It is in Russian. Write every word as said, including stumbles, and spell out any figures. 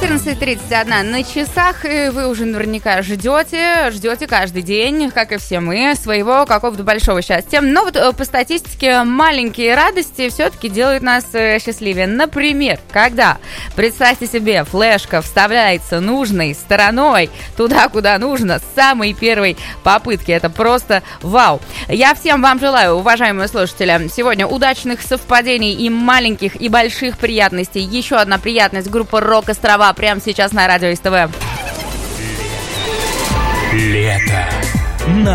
четырнадцать тридцать один на часах, и вы уже наверняка ждете, ждете каждый день, как и все мы, своего какого-то большого счастья. Но вот по статистике маленькие радости все-таки делают нас счастливее. Например, когда, представьте себе, флешка вставляется нужной стороной туда, куда нужно, с самой первой попытки. Это просто вау. Я всем вам желаю, уважаемые слушатели, сегодня удачных совпадений и маленьких, и больших приятностей. Еще одна приятность. Группа «Рок-Острова» прямо сейчас на радио СТВ. Лето.